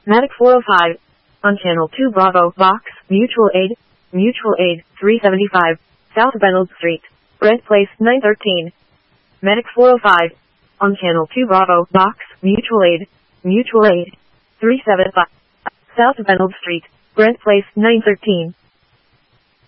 Medic 405. On Channel 2 Bravo, Box, Mutual Aid, 375, South Benold Street, Brent Place, 913. Medic 405. On Channel 2 Bravo, Box, Mutual Aid, 375, South Benold Street, Brent Place, 913.